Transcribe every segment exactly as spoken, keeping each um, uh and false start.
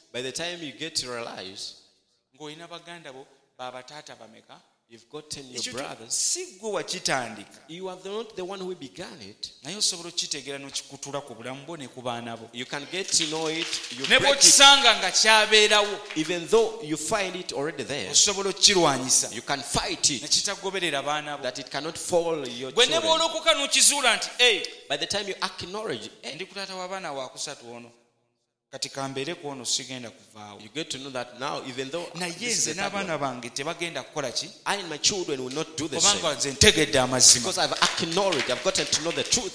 By the time you get to realize ng'olina baganda bo babataata bameka, you've gotten your brothers, si gwe wakitandika, you are not the one who began it. naye osobola okitegeera n'okikutula ku bulamu bwo ne ku baana bo. You can get to know it, you Ne break it, bw'okisanga nga kyabeerawo, even though you find it already there. osobola okukirwanyisa You can fight ne it, kitagoberera baana bo. that it cannot fall your Gwe ne children. bw'olokoka n'okizuula nti ei, By the time you acknowledge, eh, ndi ku taata w'abaana waakusatu ono, kati kambeere ku ono sigenda kuvaawo. you get to know that now, even though Naye this is nze the third one, n'abaana bange tebagenda kukola ki? I and my children will not do the Kubanga same. nze ntegedde amazima. Because I've acknowledged, I've gotten to know the truth.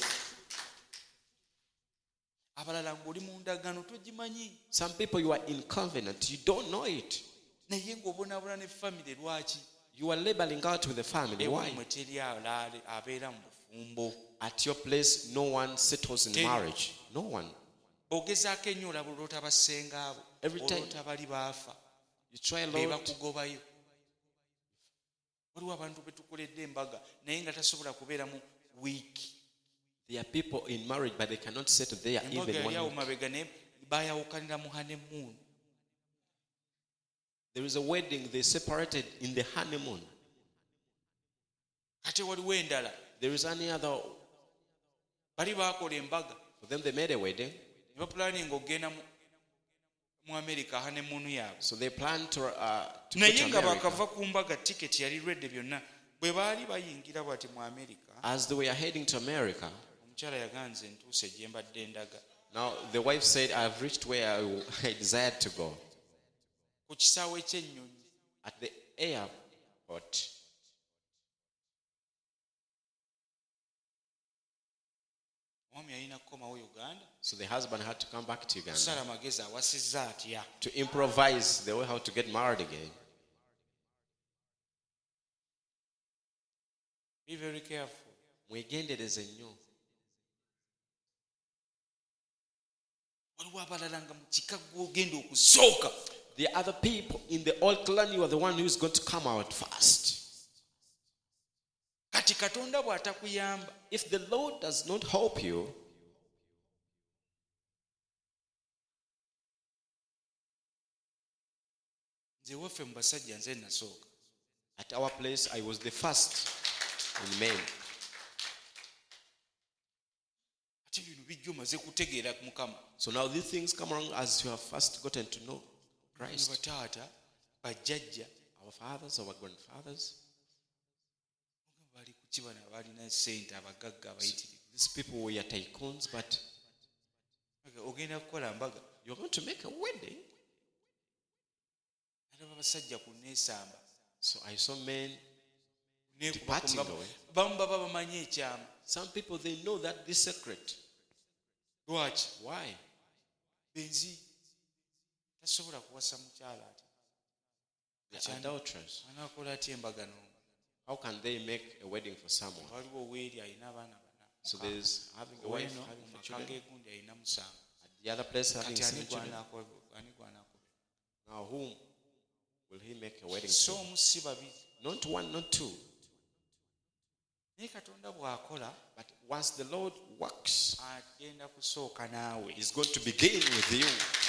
Abalala ng'oli mu ndagaano togimanyi, Some people, you are in covenant, you don't know it. naye ng'obonaabona ne famire lwaki? You are labeling out with the family. Why? Ewammwe teri alaale abeera mu bufumbo. At your place, no one settles in Tell you. marriage. No one. Ogezaako ennyo olaba oloota bassenga abo, Every time. oloota bali baafa, You try, be Lord. bakugobayo. Waliwo abantu be tukoledde embaga naye nga tasobola kubeera mu wiiki. There are people in marriage, but they cannot settle there Embaga even yali awo one week. mabega naye baayawukanira mu honeymoon. There is a wedding, they separated in the honeymoon. Ate waliwo endala, There is any other, bali baakola embaga for them they made a wedding. ne bapulaninga okugenda mu mu America honeymoon yaabwe. So they plan to, uh, to go Naye to nga America. bakava ku mbaga tiketi yali redde byonna, bwe baali bayingira bwati mu America, As they were heading to America, omukyala yaganze ntuuse gye mbadde ndaga. now the wife said, I've reached where I, I desired to go. Ku kisaawe ky'ennyonyi At the airport, omwami yalina kukomawo Uganda, so the husband had to come back to Uganda kusala amagezi awasizza atya. to improvise the way how to get married again. Be very careful. Mwegendereze nnyo. Waliwo abalala nga mu kika gw'ogenda okusooka. The other people in the old clan, you are the one who is going to come out first. Kati Katonda bw'atakuyamba, If the Lord does not help you, nze waffe mu basajja nze nasooka. at our place, I was the first in men. Ate bino bijja omaze kutegeera Mukama. So now these things come along as you have first gotten to know Bano Christ. bataata, bajjajja, Our fathers, our grandfathers, bali ku kibana balina ssente abagagga abayitirivu. these people were tycoons, but Ogenda kukola mbaga. you're going to make a wedding. Alaba basajja ku neesamba. So I saw men Neekuba departing ku ngabo. away. Bamu baba bamanyi ekyama. Some people, they know that this secret. Lwaki? Why? Benzi tasobola kuwasa mukyala ati. They're adulterers. Anaakola atya embaga n'omu? How can they make a wedding for someone? Waliwo oweeri alina abaana bana. So there's having a wife, Ow'eno having mu a maka children. g'egundi alina musanvu. At the other place, having Kati ani seven children. gw'anaakola- ani gw'anaakola? Now, whom will he make a wedding So to? omu si babiri. Not one, not two. Naye Katonda bw'akola, But once the Lord works, agenda kusooka naawe. He's going to begin with you.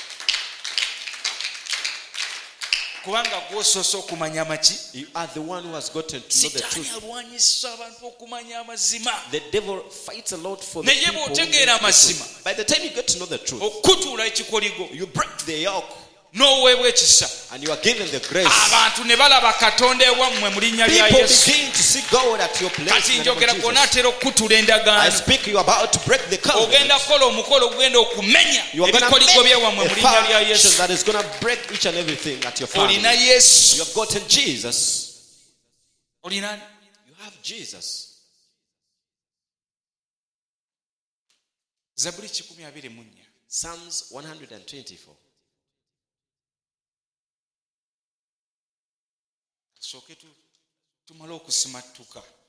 Kubanga gw'osoose okumanya amaki. You are the one who has gotten to know the Sitaani truth. alwanyisa abantu okumanya amazima. The devil fights a lot for the Naye people. who bw'otegeera know the amazima, truth. By the time you get to know the truth, okutuula ekikoligo, you break the yoke n'oweebwa ekisa. and you are given the grace. Abantu ne balaba Katonda ewammwe mu linnya lya People Yesu. begin to see God at your place. Kati in the name njogera of gonna Jesus. atera okukutula I endagaano. speak, you are about to break the covenant. Ogenda kukola omukolo ogenda okumenya You are going to ebikoligo make by'ewammwe a mu linnya lya foundation Yesu. that is going to break each and everything at your family. Olina Yesu. You have gotten Jesus. Olina You have Jesus. Zaburi kikumi abiri mu nnya. Psalms one hundred twenty-four. Tusooke tu- tumale okusimattuka.